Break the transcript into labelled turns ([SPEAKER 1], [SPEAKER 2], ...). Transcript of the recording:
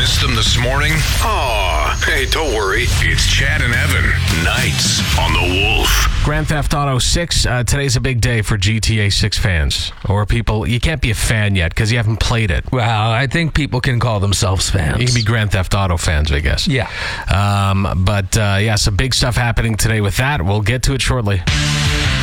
[SPEAKER 1] missed them this morning? Aw, hey, don't worry. It's Chad and Evan. Nights on the Wolf.
[SPEAKER 2] Grand Theft Auto 6, today's a big day for GTA 6 fans. Or people, you can't be a fan yet because you haven't played it.
[SPEAKER 3] Well, I think people can call themselves fans.
[SPEAKER 2] You can be Grand Theft Auto fans, I guess.
[SPEAKER 3] Yeah.
[SPEAKER 2] But some big stuff happening today with that. We'll get to it shortly.